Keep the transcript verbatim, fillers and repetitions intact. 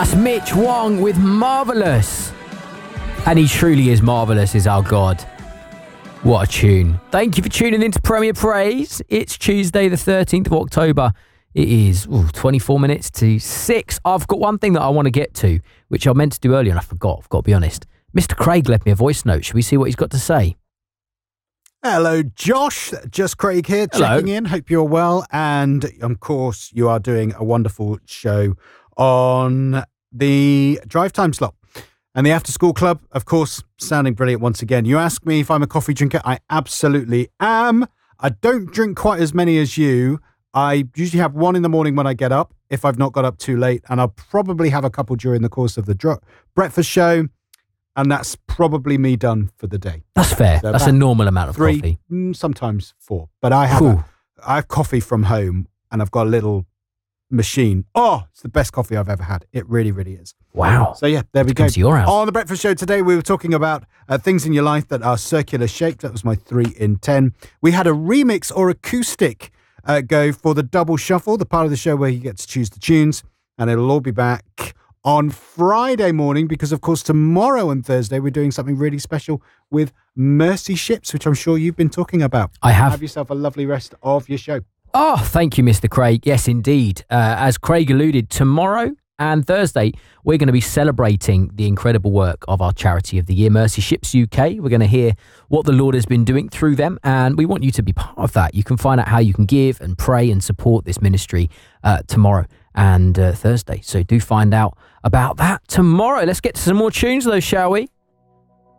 That's Mitch Wong with Marvellous. And he truly is marvellous, is our God. What a tune. Thank you for tuning in to Premier Praise. It's Tuesday the thirteenth of October. It is ooh, twenty-four minutes to six. I've got one thing that I want to get to, which I meant to do earlier and I forgot. I've got to be honest. Mister Craig left me a voice note. Should we see what he's got to say? Hello, Josh. Just Craig here, Hello. checking in. Hope you're well. And, of course, you are doing a wonderful show on the drive time slot. And the After School Club, of course, sounding brilliant once again. You ask me if I'm a coffee drinker. I absolutely am. I don't drink quite as many as you. I usually have one in the morning when I get up, if I've not got up too late. And I'll probably have a couple during the course of the dro- breakfast show. And that's probably me done for the day. That's fair. So that's a normal amount of three, coffee. Mm, sometimes four. But I have, a, I have coffee from home and I've got a little machine. Oh, it's the best coffee I've ever had. It really, really is. Wow. So yeah, there we go. Comes to your house. On the breakfast show today, we were talking about uh, things in your life that are circular shaped. That was my three in ten. We had a remix or acoustic uh, go for the double shuffle, the part of the show where you get to choose the tunes, and it'll all be back on Friday morning because, of course, tomorrow and Thursday we're doing something really special with Mercy Ships, which I'm sure you've been talking about. I have. Have yourself a lovely rest of your show. Oh, thank you, Mister Craig. Yes, indeed. Uh, as Craig alluded, tomorrow and Thursday, we're going to be celebrating the incredible work of our charity of the year, Mercy Ships U K. We're going to hear what the Lord has been doing through them, and we want you to be part of that. You can find out how you can give and pray and support this ministry uh, tomorrow and uh, Thursday. So do find out about that tomorrow. Let's get to some more tunes, though, shall we?